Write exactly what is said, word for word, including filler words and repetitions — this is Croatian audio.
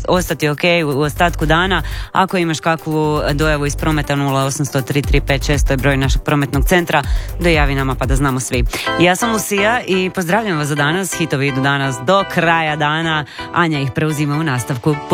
ostati ok u ostatku dana. Ako imaš kakvu dojavu iz prometa, nula osam nula tri tri pet šest, to je broj našeg prometnog centra, dojavi nama pa da znamo svi. Ja sam Lucija i pozdravljam vas za danas. Hitovi idu danas do kraja dana. Anja ih preuzima u nastavku.